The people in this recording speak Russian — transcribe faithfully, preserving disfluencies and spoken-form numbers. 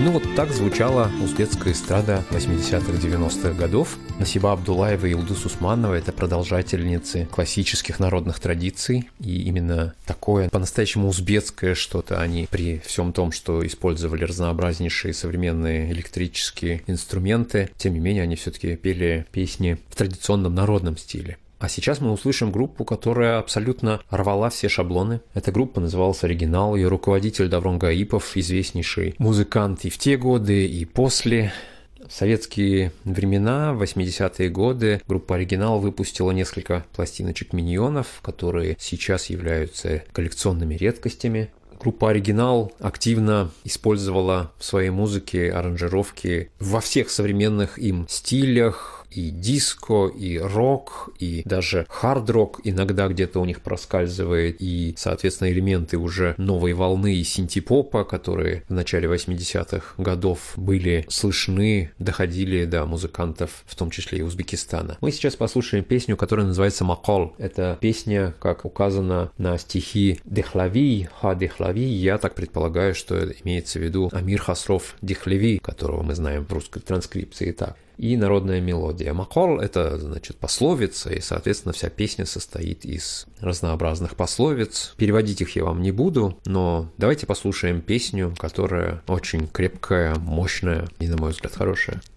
Ну вот так звучала узбекская эстрада восьмидесятых-девяностых годов. Насиба Абдуллаева и Илдус Усманова — это продолжательницы классических народных традиций, и именно такое по-настоящему узбекское что-то они при всем том, что использовали разнообразнейшие современные электрические инструменты, тем не менее они все-таки пели песни в традиционном народном стиле. А сейчас мы услышим группу, которая абсолютно рвала все шаблоны. Эта группа называлась «Оригинал», ее руководитель Даврон Гаипов, известнейший музыкант и в те годы, и после. В советские времена, в восьмидесятые годы, группа «Оригинал» выпустила несколько пластиночек «Миньонов», которые сейчас являются коллекционными редкостями. Группа «Оригинал» активно использовала в своей музыке аранжировки во всех современных им стилях, и диско, и рок, и даже хард-рок иногда где-то у них проскальзывает, и, соответственно, элементы уже новой волны и синти-попа, которые в начале восьмидесятых годов были слышны, доходили до музыкантов, в том числе и Узбекистана. Мы сейчас послушаем песню, которая называется «Макол». Это песня, как указано, на стихи Дехлави, Ха Дехлави. Я так предполагаю, что имеется в виду Амир Хасров Дехлеви, которого мы знаем в русской транскрипции так. И народная мелодия. Макол — это, значит, пословица, и, соответственно, вся песня состоит из разнообразных пословиц. Переводить их я вам не буду, но давайте послушаем песню, которая очень крепкая, мощная и, на мой взгляд, хорошая.